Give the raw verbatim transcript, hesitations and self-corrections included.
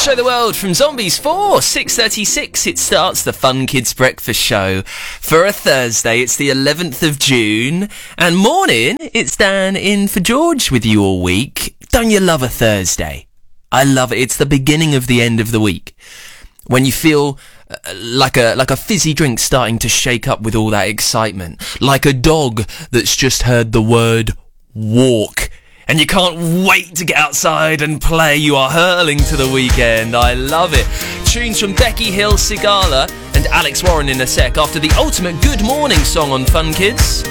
Show the world from Zombies four, six thirty-six. It starts the Fun Kids Breakfast Show for a Thursday. It's the eleventh of June. And morning, it's Dan in for George with you all week. Don't you love a Thursday? I love it. It's the beginning of the end of the week. When you feel uh, like a like a fizzy drink starting to shake up with all that excitement. Like a dog that's just heard the word walk. And you can't wait to get outside and play. You are hurling to the weekend. I love it. Tunes from Becky Hill, Sigala and Alex Warren in a sec after the ultimate good morning song on Fun Kids.